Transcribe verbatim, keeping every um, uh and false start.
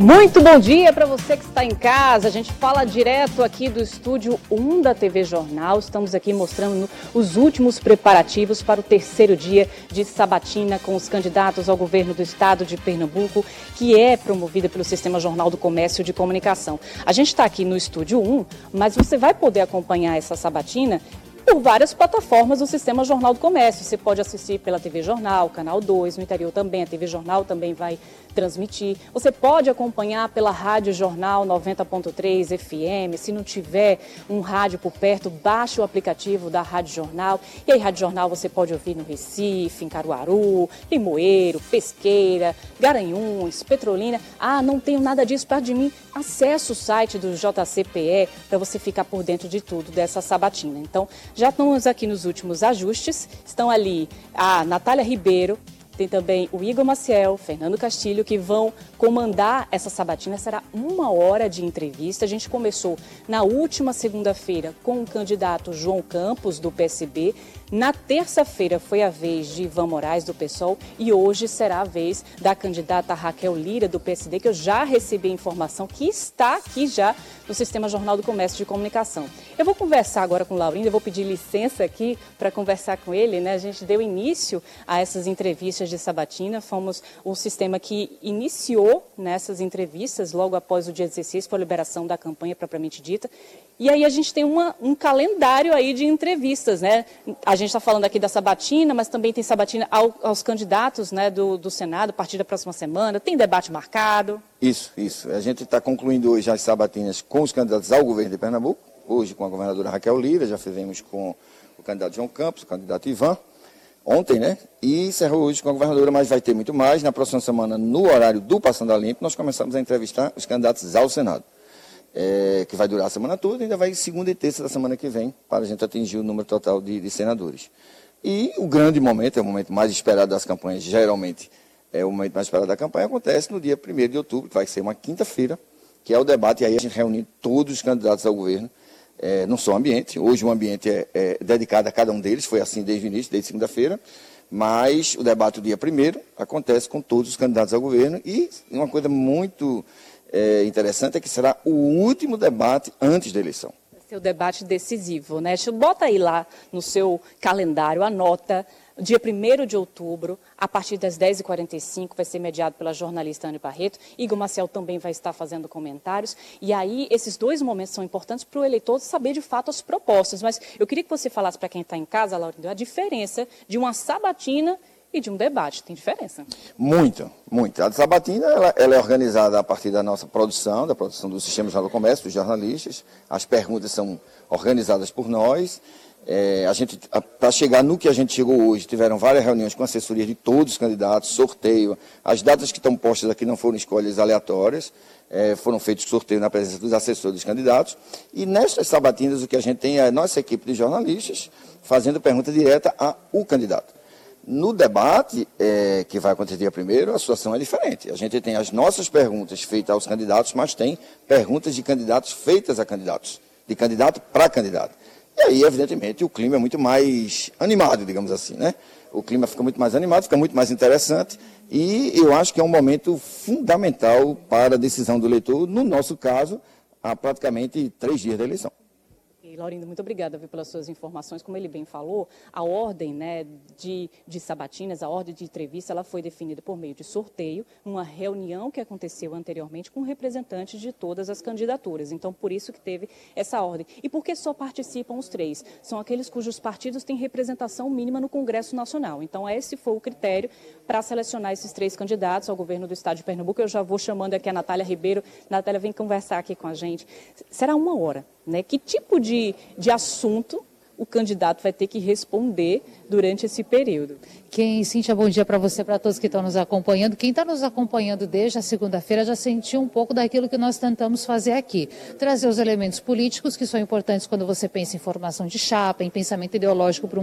Muito bom dia para você que está em casa. A gente fala direto aqui do estúdio um da T V Jornal. Estamos aqui mostrando os últimos preparativos para o terceiro dia de sabatina com os candidatos ao governo do estado de Pernambuco, que é promovida pelo Sistema Jornal do Comércio de Comunicação. A gente está aqui no estúdio um, mas você vai poder acompanhar essa sabatina por várias plataformas do Sistema Jornal do Comércio. Você pode assistir pela T V Jornal, Canal dois, no interior também, a T V Jornal também vai transmitir. Você pode acompanhar pela Rádio Jornal noventa ponto três F M. Se não tiver um rádio por perto, baixe o aplicativo da Rádio Jornal. E aí, Rádio Jornal você pode ouvir no Recife, em Caruaru, Limoeiro, Pesqueira, Garanhuns, Petrolina. Ah, não tenho nada disso perto de mim. Acesse o site do J C P E para você ficar por dentro de tudo dessa sabatina. Então, já estamos aqui nos últimos ajustes. Estão ali a Natália Ribeiro, tem também o Igor Maciel, Fernando Castilho, que vão comandar essa sabatina. Será uma hora de entrevista. A gente começou na última segunda-feira com o candidato João Campos, do P S B. Na terça-feira foi a vez de Ivan Moraes, do PSOL, e hoje será a vez da candidata Raquel Lira, do P S D, que eu já recebi a informação que está aqui já no Sistema Jornal do Comércio de Comunicação. Eu vou conversar agora com o Laurindo, eu vou pedir licença aqui para conversar com ele, né? A gente deu início a essas entrevistas de sabatina, fomos o sistema que iniciou nessas entrevistas logo após o dia dezesseis, foi a liberação da campanha propriamente dita. E aí a gente tem uma, um calendário aí de entrevistas, né? A gente está falando aqui da sabatina, mas também tem sabatina ao, aos candidatos, né, do, do Senado a partir da próxima semana. Tem debate marcado? Isso, isso. A gente está concluindo hoje as sabatinas com os candidatos ao governo de Pernambuco. Hoje com a governadora Raquel Lira, já fizemos com o candidato João Campos, o candidato Ivan, ontem, né? E encerrou hoje com a governadora, mas vai ter muito mais. Na próxima semana, no horário do Passando a Limpo, nós começamos a entrevistar os candidatos ao Senado. É, que vai durar a semana toda, e ainda vai segunda e terça da semana que vem, para a gente atingir o número total de, de senadores. E o grande momento, é o momento mais esperado das campanhas, geralmente é o momento mais esperado da campanha, acontece no dia primeiro de outubro, que vai ser uma quinta-feira, que é o debate, e aí a gente reúne todos os candidatos ao governo, é, num só ambiente. Hoje o ambiente é, é dedicado a cada um deles, foi assim desde o início, desde segunda-feira, mas o debate do dia primeiro acontece com todos os candidatos ao governo, e uma coisa muito É interessante é que será o último debate antes da eleição. Vai ser o debate decisivo, né? Bota aí lá no seu calendário, anota, dia primeiro de outubro, a partir das dez e quarenta e cinco, vai ser mediado pela jornalista Anne Barreto. Igor Maciel também vai estar fazendo comentários. E aí, esses dois momentos são importantes para o eleitor saber de fato as propostas. Mas eu queria que você falasse para quem está em casa, Laurindo, a diferença de uma sabatina e de um debate. Tem diferença? Muita, muita. A sabatina ela, ela é organizada a partir da nossa produção, da produção do Sistema Jornal do Comércio, dos jornalistas. As perguntas são organizadas por nós. É, a gente, para chegar no que a gente chegou hoje, tiveram várias reuniões com assessoria de todos os candidatos, sorteio. As datas que estão postas aqui não foram escolhas aleatórias, é, foram feitos sorteio na presença dos assessores dos candidatos. E nestas sabatinas o que a gente tem é a nossa equipe de jornalistas fazendo pergunta direta ao candidato. No debate, é, que vai acontecer dia primeiro, a situação é diferente. A gente tem as nossas perguntas feitas aos candidatos, mas tem perguntas de candidatos feitas a candidatos, de candidato para candidato. E aí, evidentemente, o clima é muito mais animado, digamos assim, né? O clima fica muito mais animado, fica muito mais interessante, e eu acho que é um momento fundamental para a decisão do eleitor, no nosso caso, há praticamente três dias da eleição. Laurindo, muito obrigada viu, pelas suas informações. Como ele bem falou, a ordem, né, de, de sabatinas, a ordem de entrevista, ela foi definida por meio de sorteio, uma reunião que aconteceu anteriormente com representantes de todas as candidaturas. Então, por isso que teve essa ordem. E por que só participam os três? São aqueles cujos partidos têm representação mínima no Congresso Nacional. Então, esse foi o critério para selecionar esses três candidatos ao governo do estado de Pernambuco. Eu já vou chamando aqui a Natália Ribeiro. Natália, vem conversar aqui com a gente. Será uma hora, né? Que tipo de, de assunto o candidato vai ter que responder durante esse período? Quem, Cíntia, bom dia para você, para todos que estão nos acompanhando. Quem está nos acompanhando desde a segunda-feira já sentiu um pouco daquilo que nós tentamos fazer aqui. Trazer os elementos políticos que são importantes quando você pensa em formação de chapa, em pensamento ideológico para um